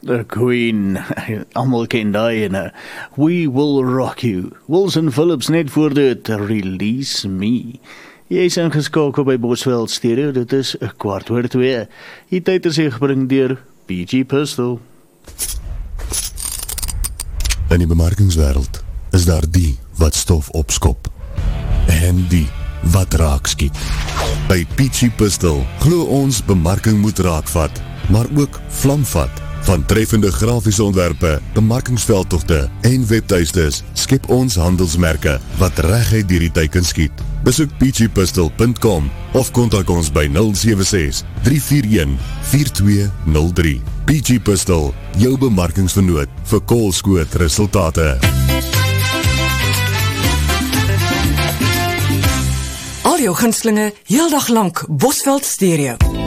The Queen, almal ken daai en We Will Rock You. Wilson Phillips net voor dit Release Me. Jy is ingeskakel by Bosveld Stereo, dit is 1:15. Die tyd is gebring deur PG Pistol. In die bemarkingswêreld is daar die wat stof opskop en die wat raak skiet. By PG Pistol glo ons bemarking moet raakvat, maar ook vlamvat. Van treffende grafiese ontwerpe, bemarkingsveldtogte en webtuistes skep ons handelsmerke wat reguit deur die teiken skiet. Besoek pgpistol.com of kontak ons by 076-341-4203. PG Pistol, jou bemarkingsvernoot vir koolskoot resultate. Al jou gunstelinge, heeldag lank, Bosveld Stereo.